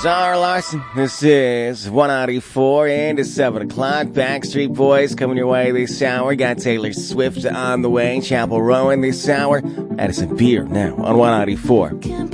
Zara Larson. This is 194 and it's 7 o'clock. Backstreet Boys coming your way this hour. Got Taylor Swift on the way. Chapel Rowan this hour. Addison Beer now on 194.